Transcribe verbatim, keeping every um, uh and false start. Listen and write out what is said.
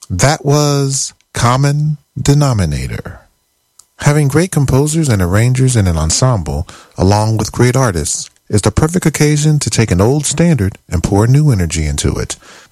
That was Common Denominator. Having great composers and arrangers in an ensemble, along with great artists, is the perfect occasion to take an old standard and pour new energy into it.